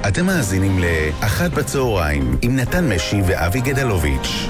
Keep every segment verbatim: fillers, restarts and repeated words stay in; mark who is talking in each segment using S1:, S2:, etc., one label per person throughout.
S1: אתם מאזינים לאחת בצהריים עם נתן משי ואבי גדלוביץ'.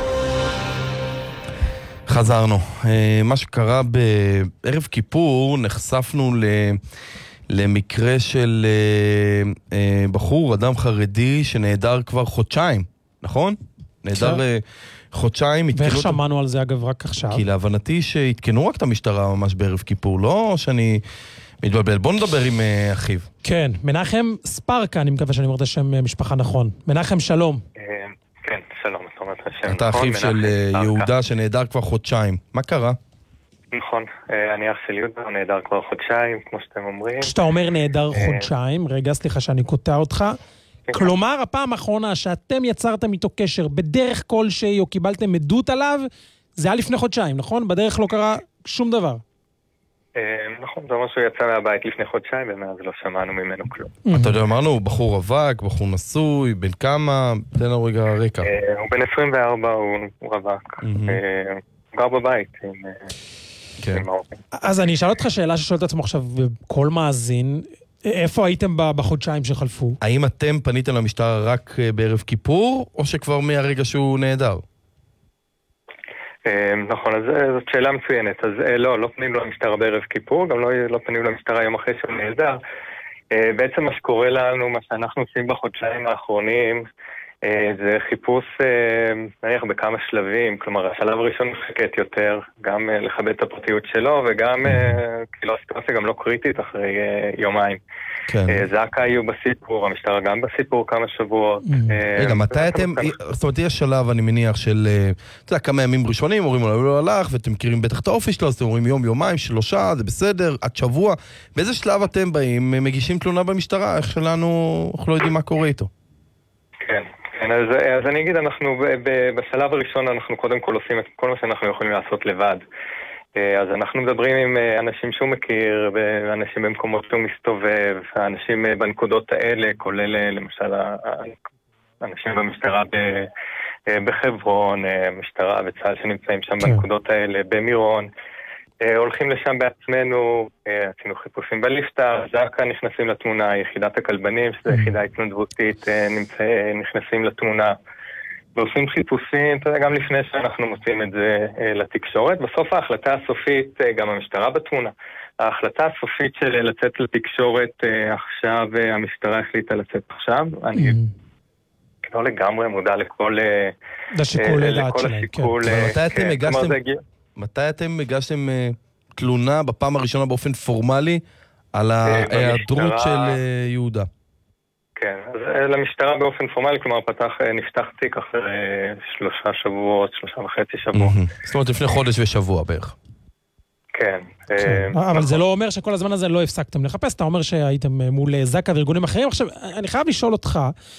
S2: חזרנו. מה שקרה בערב כיפור, נחשפנו למקרה של בחור, אדם חרדי שנעדר כבר חודשיים, נכון? נעדר חודשיים.
S3: ואיך שמענו על זה אגב רק עכשיו?
S2: כי להבנתי שהתקנו רק את המשטרה ממש בערב כיפור, לא שאני מתבלבל. בוא נדבר עם אחיו.
S3: כן, מנחם ספרקה, אני מקווה שאני אומר את השם משפחה נכון. מנחם, שלום.
S4: כן, שלום, זאת אומרת השם.
S2: אתה אחיו של יהודה שנעדר כבר חודשיים. מה קרה?
S4: נכון, אני אח של יהודה, נעדר כבר חודשיים, כמו שאתם אומרים.
S3: כשאתה אומר נעדר חודשיים, רגע, סליחה שאני קוטע אותך, כלומר, הפעם האחרונה שאתם יצרתם איתו קשר בדרך כלשהי או קיבלתם עדות עליו, זה היה לפני חודשיים, נכון? בדרך לא קרה שום דבר.
S4: נכון, זה אומר שהוא יצא מהבית לפני חודשיים, ומאז לא שמענו ממנו כלום.
S2: אתה יודע, אמרנו, הוא בחור רווק, בחור נשוי, בן כמה? תן לנו רגע רקע.
S4: הוא בן עשרים וארבע, הוא רווק. הוא גר בבית עם ההורים.
S3: אז אני אשאל אותך שאלה ששואל את עצמו עכשיו כל מאזין, איפה הייתם בחודשיים שחלפו?
S2: האם אתם פניתם למשטרה רק בערב כיפור, או שכבר מהרגע שהוא נעדר?
S4: נכון, אז זאת שאלה מצוינת. אז לא, לא פנינו למשטרה בערב כיפור, גם לא פנינו למשטרה יום אחרי שהוא נעדר. בעצם מה שקורה לנו, מה שאנחנו עושים בחודשיים האחרונים, זה חיפוש נניח בכמה שלבים, כלומר השלב הראשון מחקת יותר, גם לכבד את הפרטיות שלו, וגם, כאילו הסיטואציה גם לא קריטית אחרי יומיים. זעקה היו בסיפור, המשטרה גם בסיפור כמה שבועות.
S2: רגע, מתי אתם, זאת אומרת, יש שלב, אני מניח, של, אתה יודע, כמה ימים ראשונים, אומרים, הוא לא הלך, ואתם מכירים בטח את האופי שלו, אז אתם אומרים יום, יומיים, שלושה, זה בסדר, עד שבוע. באיזה שלב אתם באים, מגישים תלונה במשטרה, איך שלנו, אנחנו לא יודעים מה קורה איתו?
S4: כן. אז, אז אני אגיד, אנחנו ב, ב, בשלב הראשון אנחנו קודם כל עושים את כל מה שאנחנו יכולים לעשות לבד. אז אנחנו מדברים עם אנשים שהוא מכיר, אנשים במקומות שהוא מסתובב, אנשים בנקודות האלה, כולל למשל אנשים במשטרה ב, בחברון, משטרה וצה"ל שנמצאים שם בנקודות האלה, במירון. הולכים לשם בעצמנו, עשינו חיפושים בליפתא, זקה נכנסים לתמונה, יחידת הכלבנים, שזו יחידה התנדבותית, נכנסים לתמונה, ועושים חיפושים, אתה יודע, גם לפני שאנחנו מוצאים את זה לתקשורת. בסוף ההחלטה הסופית, גם המשטרה בתמונה, ההחלטה הסופית של לצאת לתקשורת עכשיו, המשטרה החליטה לצאת עכשיו, אני לא לגמרי מודע לכל
S3: השיקול.
S2: מתי אתם הגשתם... מתי אתם הגשתם תלונה בפעם הראשונה באופן פורמלי על ההיעדרות של יהודה?
S4: כן, אז למשטרה באופן פורמלי, כלומר פתח, נפתח תיק אחרי שלושה שבועות, שלושה וחצי שבוע.
S2: זאת אומרת לפני חודש ושבוע בערך.
S4: כן.
S3: אבל זה לא אומר שכל הזמן הזה לא הפסקתם לחפש, אתה אומר שהייתם מול זקה וארגונים אחרים. עכשיו, אני חייב לשאול אותך,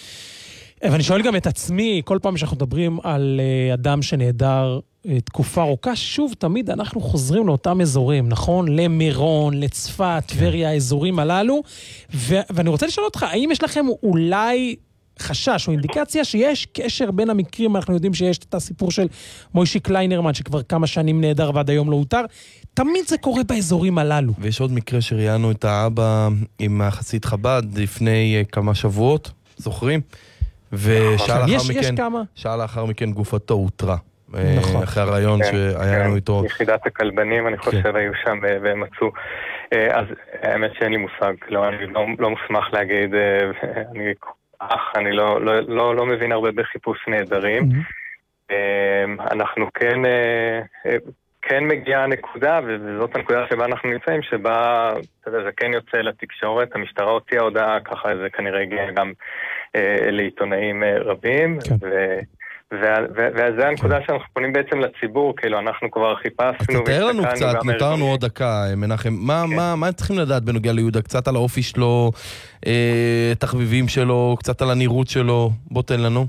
S3: ואני שואל גם את עצמי, כל פעם שאנחנו מדברים על אדם שנעדר תקופה ארוכה, שוב, תמיד אנחנו חוזרים לאותם אזורים, נכון? למירון, לצפת, טבריה, האזורים הללו, ו- ואני רוצה לשאול אותך, האם יש לכם אולי חשש או אינדיקציה שיש קשר בין המקרים, אנחנו יודעים שיש את הסיפור של מוישי קליינרמן, שכבר כמה שנים נעדר ועד היום לא הותר, תמיד זה קורה באזורים הללו.
S2: ויש עוד מקרה שראיינו את האבא עם החסיד חב"ד לפני כמה שבועות, זוכרים? ושעה לאחר מכן, שעה לאחר מכן גופתו הותרה. אחרי הרעיון שהיה לנו איתו.
S4: יחידת הכלבנים, אני חושב, היו שם והם מצאו. אז האמת שאין לי מושג, אני לא מוסמך להגיד, אני אח, אני לא מבין הרבה בחיפוש נהדרים. אנחנו כן... כן מגיעה הנקודה, וזאת הנקודה שבה אנחנו נמצאים, שבה, אתה יודע, זה כן יוצא לתקשורת, המשטרה הוציאה הודעה, ככה זה כנראה הגיע גם אה, לעיתונאים אה, רבים, כן. ו... וזה הנקודה שאנחנו פונים בעצם לציבור, כאילו אנחנו כבר חיפשנו...
S2: אז תתאר לנו קצת, נותרנו עוד דקה, מנחם, מה צריכים לדעת בנוגע ליהודה? קצת על האופי שלו, תחביבים שלו, קצת על הנראות שלו, בוא תן לנו.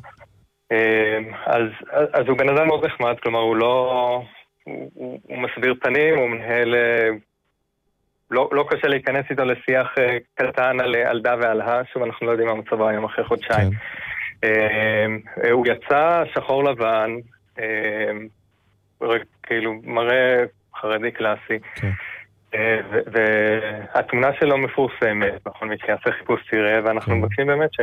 S4: אז הוא בן אדם מאוד נחמד, כלומר הוא לא... הוא מסביר פנים, הוא מנהל... לא קשה להיכנס איתו לשיח קטן על דה ועל ה, שוב אנחנו לא יודעים מה מצבו היום אחרי חודשיים. הוא יצא שחור לבן, כאילו מראה חרדי קלאסי, והתמונה שלו מפורסמת, נכון, מי שיעשה חיפוש תראה, ואנחנו מבקשים באמת